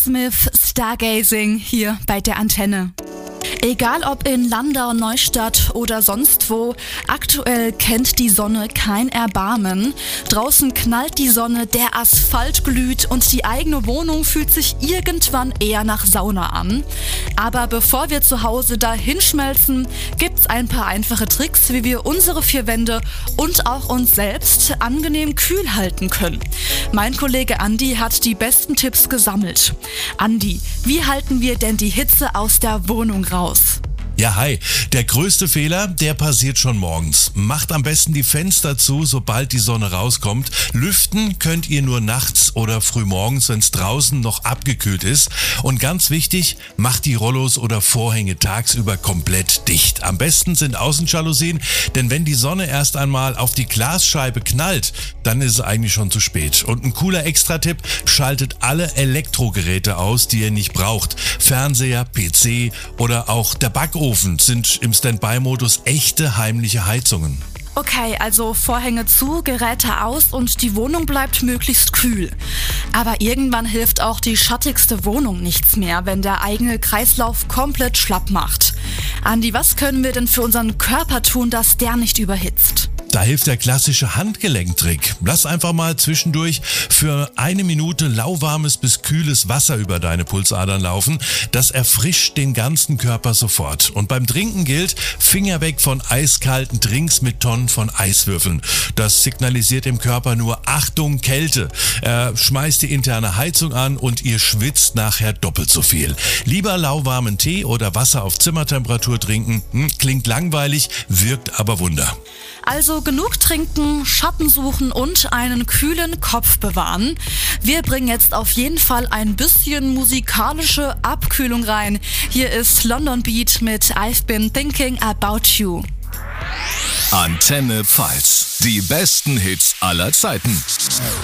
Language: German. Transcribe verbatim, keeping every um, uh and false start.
Smith Stargazing hier bei der Antenne. Egal ob in Landau, Neustadt oder sonst wo, aktuell kennt die Sonne kein Erbarmen. Draußen knallt die Sonne, der Asphalt glüht und die eigene Wohnung fühlt sich irgendwann eher nach Sauna an. Aber bevor wir zu Hause da hinschmelzen, gibt's ein paar einfache Tricks, wie wir unsere vier Wände und auch uns selbst angenehm kühl halten können. Mein Kollege Andi hat die besten Tipps gesammelt. Andi, wie halten wir denn die Hitze aus der Wohnung raus? Ja, hi. Der größte Fehler, der passiert schon morgens. Macht am besten die Fenster zu, sobald die Sonne rauskommt. Lüften könnt ihr nur nachts oder frühmorgens, wenn es draußen noch abgekühlt ist. Und ganz wichtig, macht die Rollos oder Vorhänge tagsüber komplett dicht. Am besten sind Außenjalousien, denn wenn die Sonne erst einmal auf die Glasscheibe knallt, dann ist es eigentlich schon zu spät. Und ein cooler Extra-Tipp, schaltet alle Elektrogeräte aus, die ihr nicht braucht. Fernseher, P C oder auch der Backofen sind im Standby-Modus echte heimliche Heizungen. Okay, also Vorhänge zu, Geräte aus und die Wohnung bleibt möglichst kühl. Aber irgendwann hilft auch die schattigste Wohnung nichts mehr, wenn der eigene Kreislauf komplett schlapp macht. Andi, was können wir denn für unseren Körper tun, dass der nicht überhitzt? Da hilft der klassische Handgelenktrick. Lass einfach mal zwischendurch für eine Minute lauwarmes bis kühles Wasser über deine Pulsadern laufen. Das erfrischt den ganzen Körper sofort. Und beim Trinken gilt, Finger weg von eiskalten Drinks mit Tonnen von Eiswürfeln. Das signalisiert dem Körper nur Achtung, Kälte. Er schmeißt die interne Heizung an und ihr schwitzt nachher doppelt so viel. Lieber lauwarmen Tee oder Wasser auf Zimmertemperatur trinken. Hm, klingt langweilig, wirkt aber Wunder. Also genug trinken, Schatten suchen und einen kühlen Kopf bewahren. Wir bringen jetzt auf jeden Fall ein bisschen musikalische Abkühlung rein. Hier ist London Beat mit I've Been Thinking About You. Antenne Pfalz. Die besten Hits aller Zeiten.